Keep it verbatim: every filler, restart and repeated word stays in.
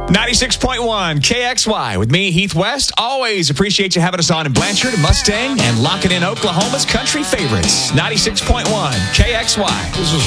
ninety-six point one K X Y with me, Heath West. Always appreciate you having us on in Blanchard and Mustang and locking in Oklahoma's country favorites. ninety-six point one K X Y. This is